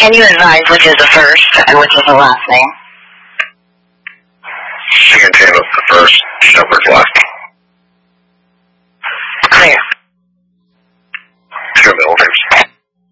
Can you advise which is the first and which is the last name? Singleton was the first, Shepherd's last.